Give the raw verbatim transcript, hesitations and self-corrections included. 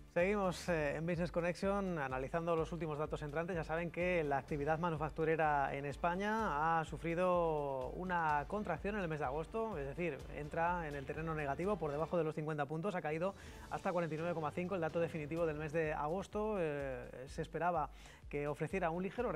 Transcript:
Seguimos eh, en Business Connection analizando los últimos datos entrantes. Ya saben que la actividad manufacturera en España ha sufrido una contracción en el mes de agosto, es decir, entra en el terreno negativo por debajo de los cincuenta puntos, ha caído hasta cuarenta y nueve coma cinco. El dato definitivo del mes de agosto eh, se esperaba que ofreciera un ligero